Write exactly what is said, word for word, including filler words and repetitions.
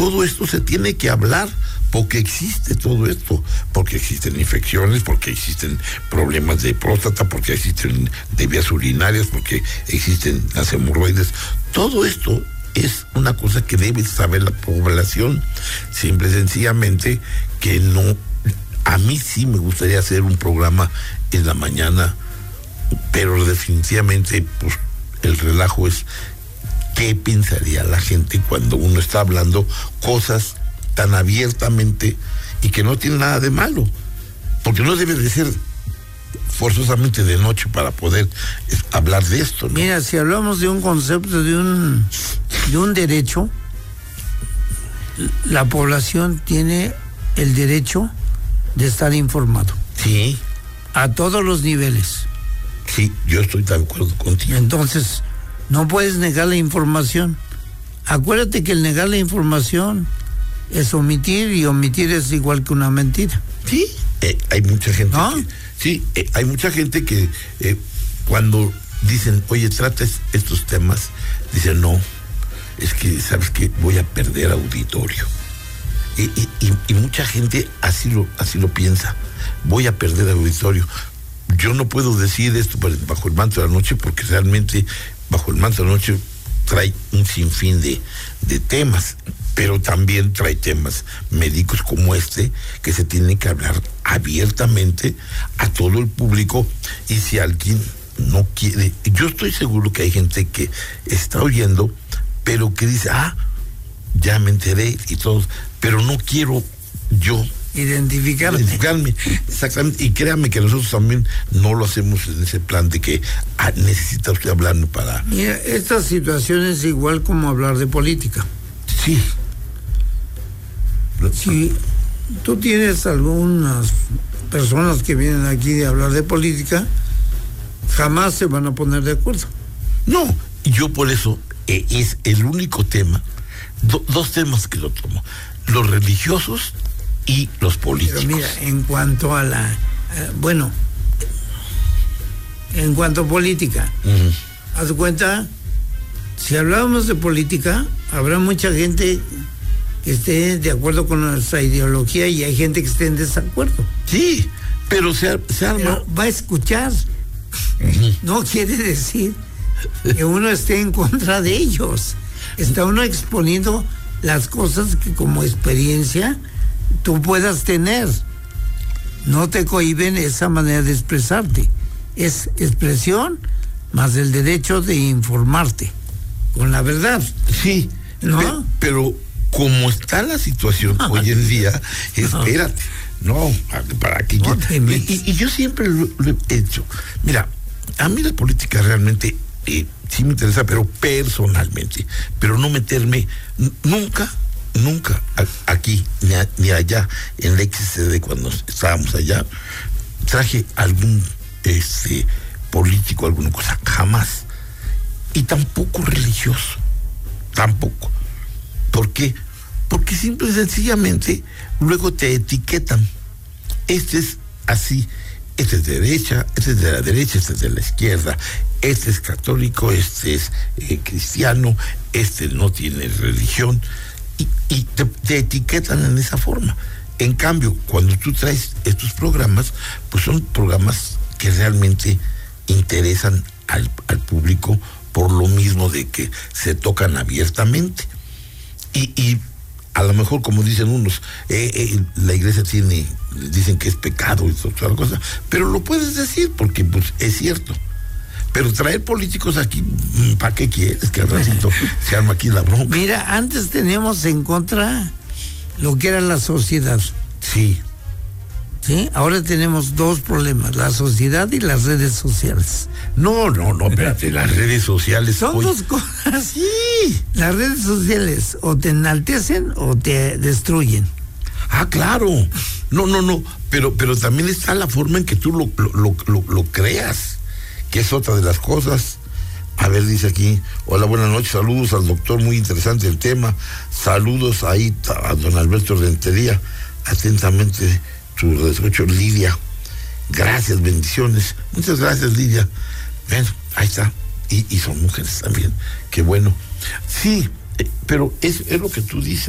todo esto se tiene que hablar, porque existe todo esto, porque existen infecciones, porque existen problemas de próstata, porque existen de vías urinarias, porque existen las hemorroides. Todo esto es una cosa que debe saber la población. Simple y sencillamente que no. A mí sí me gustaría hacer un programa en la mañana, pero definitivamente pues el relajo es qué pensaría la gente cuando uno está hablando cosas tan abiertamente y que no tiene nada de malo, porque no debe de ser forzosamente de noche para poder es, hablar de esto, ¿no? Mira, si hablamos de un concepto, de un de un derecho, la población tiene el derecho de estar informado. Sí. A todos los niveles. Sí, yo estoy de acuerdo contigo. Entonces, no puedes negar la información. Acuérdate que el negar la información es omitir, y omitir es igual que una mentira. Sí, eh, hay mucha gente ¿no? que, sí, eh, hay mucha gente que eh, cuando dicen, oye, tratas estos temas, dicen, no, es que, ¿sabes qué? Voy a perder auditorio. Y, y, y, y mucha gente así lo, así lo piensa, voy a perder auditorio. Yo no puedo decir esto bajo el manto de la noche, porque realmente bajo el manto de la noche trae un sinfín de, de temas, pero también trae temas médicos como este, que se tienen que hablar abiertamente a todo el público. Y si alguien no quiere, yo estoy seguro que hay gente que está oyendo, pero que dice, ah, ya me enteré y todo, pero no quiero yo identificarme. identificarme. Exactamente. Y créame que nosotros también no lo hacemos en ese plan de que ah, necesita usted hablarnos para... Mira, esta situación es igual como hablar de política. Sí. Si tú tienes algunas personas que vienen aquí a hablar de política, jamás se van a poner de acuerdo. No, yo por eso eh, es el único tema, do, dos temas que lo tomo, los religiosos y los políticos. Pero mira, en cuanto a la, eh, bueno, en cuanto a política, uh-huh. haz cuenta, si hablábamos de política, habrá mucha gente que esté de acuerdo con nuestra ideología y hay gente que esté en desacuerdo. Sí, pero se, se arma... Pero va a escuchar. Uh-huh. No quiere decir que uno esté en contra de ellos. Está uno exponiendo las cosas que como experiencia tú puedas tener. No te cohíben esa manera de expresarte. Es expresión más el derecho de informarte con la verdad. Sí, ¿no? Pe- pero como está la situación hoy en día, espérate, no, para que no ya, y, y yo siempre lo, lo he hecho. Mira, a mí la política realmente eh, sí me interesa, pero personalmente, pero no meterme n- nunca, nunca a, aquí ni, a, ni allá en la X C D cuando estábamos allá traje algún este político, alguna cosa, jamás, y tampoco religioso, tampoco. ¿Por qué? Porque simple y sencillamente luego te etiquetan. Este es así, este es de derecha, este es de la derecha, este es de la izquierda, este es católico, este es eh, cristiano, este no tiene religión, y, y te, te etiquetan en esa forma. En cambio, cuando tú traes estos programas, pues son programas que realmente interesan al, al público, por lo mismo de que se tocan abiertamente. Y, y a lo mejor, como dicen unos, eh, eh, la iglesia tiene, dicen que es pecado y toda cosa, pero lo puedes decir porque pues es cierto. Pero traer políticos aquí, ¿para qué quieres? Que al ratito se arma aquí la bronca. Mira, antes teníamos en contra lo que era la sociedad. Sí. ¿Sí? Ahora tenemos dos problemas, la sociedad y las redes sociales. No, no, no, espérate, las redes sociales... Son hoy... dos cosas. Sí. Las redes sociales o te enaltecen o te destruyen. Ah, claro. No, no, no, pero, pero también está la forma en que tú lo, lo, lo, lo, lo creas, que es otra de las cosas. A ver, dice aquí, hola, buenas noches, saludos al doctor, muy interesante el tema. Saludos ahí a don Alberto Rentería, atentamente... su despacho, Lidia. Gracias, bendiciones. Muchas gracias, Lidia. Ven, ahí está. Y, y son mujeres también. Qué bueno. Sí, eh, pero es, es lo que tú dices.